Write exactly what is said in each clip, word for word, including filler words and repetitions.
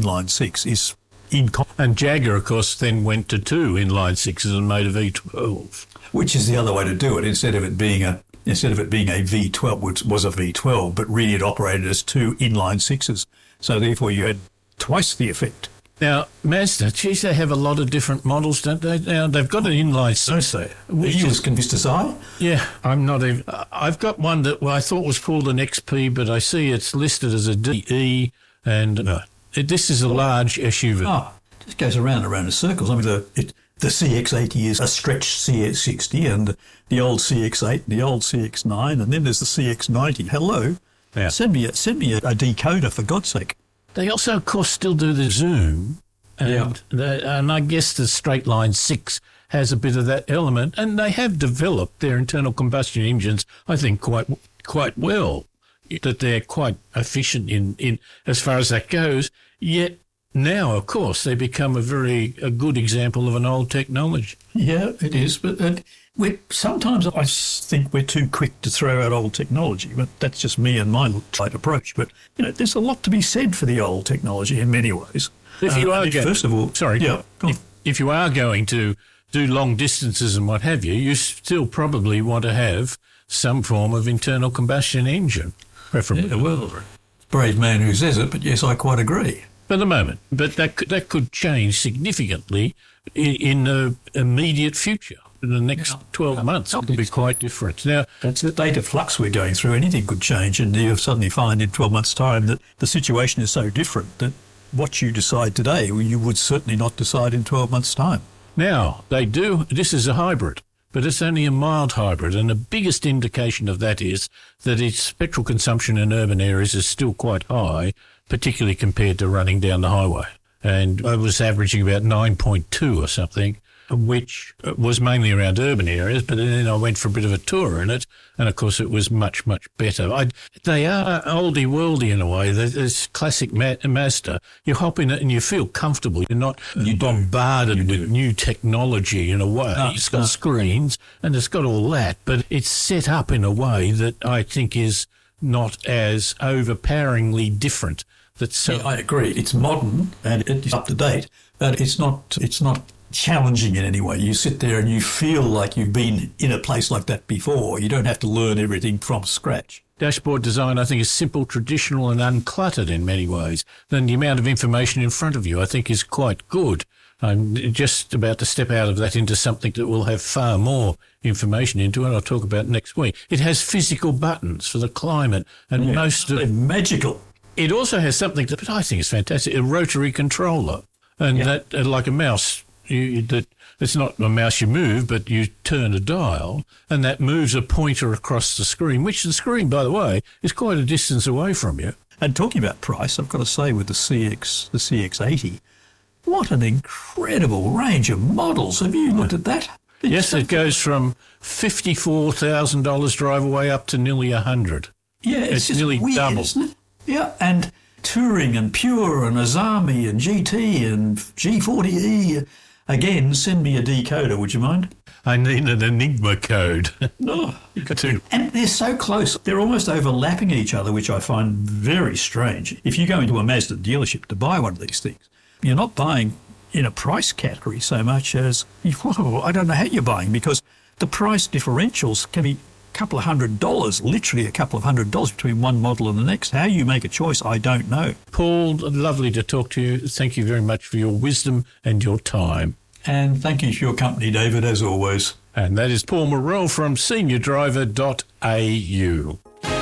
inline six is in... And Jaguar, of course, then went to two inline sixes and made a V twelve. Which is the other way to do it. Instead of it being a instead of it being a V twelve, which was a V twelve, but really it operated as two inline sixes. So therefore you had twice the effect. Now, Mazda, geez, they have a lot of different models, don't they? Now, they've got an inline six. Don't they? Are you as convinced as I? Yeah, I'm not even... I've got one that well, I thought was called an X P, but I see it's listed as a D E, and uh, it, this is a large S U V. Oh, it just goes around and around in circles. I mean, the, it, the C X eighty is a stretched C X sixty, and the old C X eight, and the old C X nine, and then there's the C X ninety. Hello? Yeah. Send me, a, send me a, a decoder, for God's sake. They also, of course, still do the zoom, and, yeah. the, and I guess the straight line six has a bit of that element, and they have developed their internal combustion engines, I think, quite quite well, that they're quite efficient in, in as far as that goes, yet now, of course, they become a very a good example of an old technology. Yeah, it is, but uh, we're, sometimes I think we're too quick to throw out old technology, but that's just me and my tight approach. But, you know, there's a lot to be said for the old technology in many ways. If you uh, are if, going, first of all, sorry, yeah, if, if you are going to do long distances and what have you, you still probably want to have some form of internal combustion engine, preferably. Yeah, well, brave man who says it, but yes, I quite agree. For the moment, but that could, that could change significantly in, in the immediate future. In the next yeah, twelve yeah, months, it could be quite different. Now, that's the state of flux we're going through. Anything could change, and you suddenly find in twelve months' time that the situation is so different that what you decide today, you would certainly not decide in twelve months' time. Now, they do, this is a hybrid, but it's only a mild hybrid, and the biggest indication of that is that its petrol consumption in urban areas is still quite high, particularly compared to running down the highway. And I was averaging about nine point two or something, which was mainly around urban areas, but then I went for a bit of a tour in it, and of course it was much, much better. I, they are oldie-worldy in a way. There's classic Ma- Mazda. You hop in it and you feel comfortable. You're not you bombarded you with new technology in a way. No, it's got no. screens and it's got all that, but it's set up in a way that I think is not as overpoweringly different. That's so. Yeah, I agree. It's modern and it's up to date, but it's not. It's not challenging in any way. You sit there and you feel like you've been in a place like that before. You don't have to learn everything from scratch. Dashboard design, I think, is simple, traditional and uncluttered in many ways. Then the amount of information in front of you, I think, is quite good. I'm just about to step out of that into something that will have far more information into it. I'll talk about next week. It has physical buttons for the climate and yeah, most of... They're magical. It also has something that I think is fantastic, a rotary controller. And yeah. that, uh, like a mouse, you, that it's not a mouse you move, but you turn a dial, and that moves a pointer across the screen, which the screen, by the way, is quite a distance away from you. And talking about price, I've got to say with the C X, the C X eighty, what an incredible range of models. Have you looked at that? It's yes, so it goes from fifty-four thousand dollars drive away up to nearly one hundred thousand dollars. Yeah, it's, it's just nearly weird, double. Isn't it? Yeah, and Touring and Pure and Azami and G T and G forty E. Again, send me a decoder, would you mind? I need an Enigma code. No, to. And they're so close. They're almost overlapping each other, which I find very strange. If you go into a Mazda dealership to buy one of these things, you're not buying in a price category so much as, whoa, I don't know how you're buying, because the price differentials can be a couple of hundred dollars, literally a couple of hundred dollars between one model and the next. How you make a choice, I don't know. Paul, lovely to talk to you. Thank you very much for your wisdom and your time. And thank you for your company, David, as always. And that is Paul Morrell from senior driver dot a u.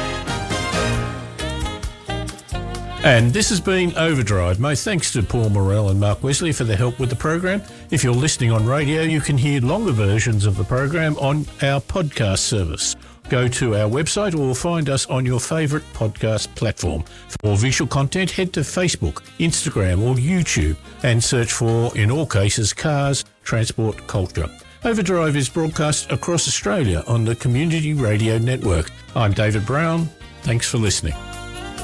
And this has been Overdrive. My thanks to Paul Morrell and Mark Wesley for their help with the program. If you're listening on radio, you can hear longer versions of the program on our podcast service. Go to our website or find us on your favourite podcast platform. For more visual content, head to Facebook, Instagram or YouTube and search for, in all cases, Cars, Transport, Culture. Overdrive is broadcast across Australia on the Community Radio Network. I'm David Brown. Thanks for listening.